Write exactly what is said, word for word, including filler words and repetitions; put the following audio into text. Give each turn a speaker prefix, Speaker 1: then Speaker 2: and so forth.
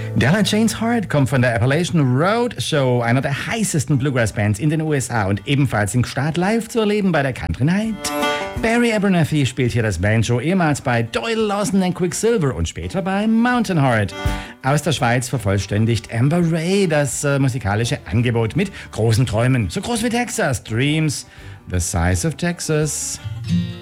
Speaker 1: Della Jane's Heart kommt von der Appalachian Road Show, einer der heißesten Bluegrass-Bands in den U S A und ebenfalls im Start live zu erleben bei der Country Night. Barry Abernathy spielt hier das Banjo, ehemals bei Doyle Lawson and Quicksilver und später bei Mountain Heart. Aus der Schweiz vervollständigt Amber Ray das äh, musikalische Angebot mit großen Träumen, so groß wie Texas, Dreams, the size of Texas.